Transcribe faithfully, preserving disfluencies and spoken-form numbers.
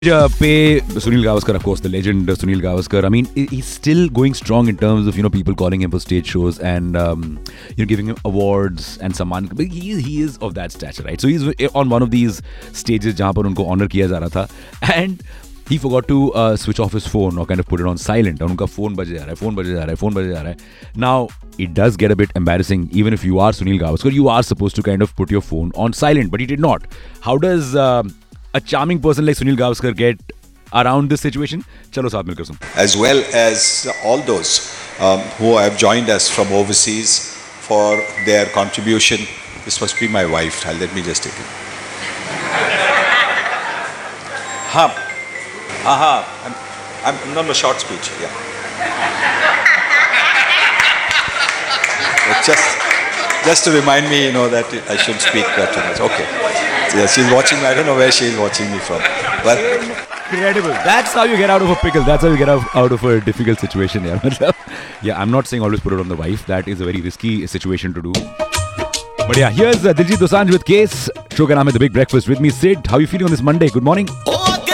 Uh, pay Sunil Gavaskar, of course, the legend uh, Sunil Gavaskar. I mean, he's still going strong in terms of, you know, people calling him for stage shows and, um, you know, giving him awards and samman. But he, he is of that stature, right? So he's on one of these stages जहाँ पर उनको honor किया जा रहा था, and he forgot to uh, switch off his phone or kind of put it on silent. और उनका phone बजे जा रहा है, phone बजे जा रहा है, phone बजे जा रहा है. Now, it does get a bit embarrassing. Even if you are Sunil Gavaskar, you are supposed to kind of put your phone on silent, but he did not. How does uh, a charming person like Sunil Gavaskar get around this situation? Chalo saath milkar sun. As well as all those um, who have joined us from overseas for their contribution. This must be my wife. Let me just take it. Ha. Aha. I'm, I'm not a short speech. Yeah. But just, just to remind me, you know, that I should speak uh, too much. Okay. Yeah, she's watching me. I don't know where she's watching me from. But incredible. That's how you get out of a pickle. That's how you get out, out of a difficult situation. Yeah. yeah, I'm not saying always put it on the wife. That is a very risky situation to do. But yeah, here's uh, Diljit Dosanjh with Case. Show ka naam hai The Big Breakfast. With me, Sid. How are you feeling on this Monday? Good morning.